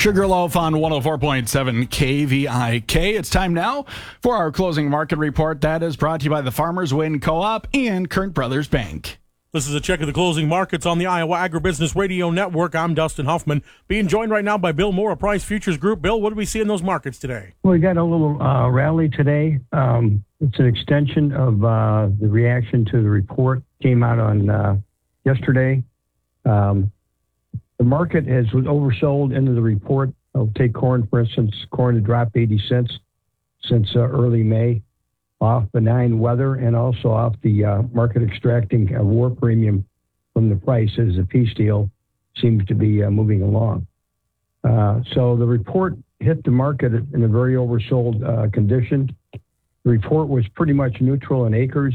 Sugarloaf on 104.7 KVIK. It's time now for our closing market report that is brought to you by the Farmers Win Co-op and Current Brothers Bank. This is a check of the closing markets on the Iowa Agribusiness Radio Network. I'm Dustin Huffman, being joined right now by Bill Moore of Price Futures Group. Bill, what do we see in those markets today? Well, we got a little rally today. It's an extension of the reaction to the report came out on yesterday. The market was oversold into the report. I'll take corn, for instance. Corn had dropped 80 cents since early May off benign weather and also off the market extracting a war premium from the price as the peace deal seems to be moving along. So the report hit the market in a very oversold condition. The report was pretty much neutral in acres.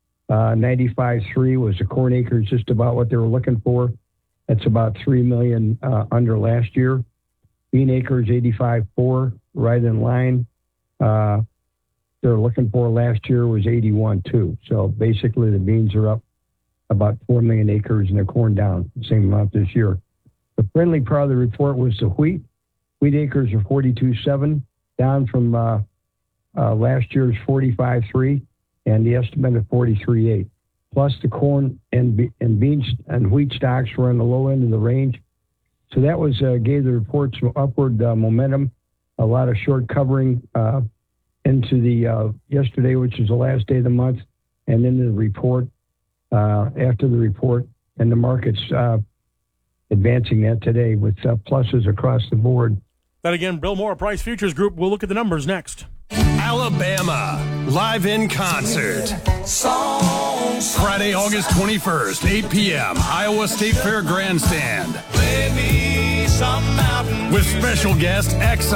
95.3 was the corn acres, just about what they were looking for. That's about 3 million under last year. Bean acres, 85.4, right in line. They're looking for last year was 81.2. So basically the beans are up about 4 million acres and the corn down the same amount this year. The friendly part of the report was the wheat. Wheat acres are 42.7, down from last year's 45.3 and the estimate of 43.8. Plus the corn and beans and wheat stocks were on the low end of the range. So that was gave the report some upward momentum, a lot of short covering into the yesterday, which is the last day of the month, and into the report, after the report, and the markets advancing that today with pluses across the board. That again, Bill Moore, Price Futures Group. We'll look at the numbers next. Alabama, live in concert. Friday, August 21st, 8 p.m., Iowa State Fair Grandstand. With special guest Exile.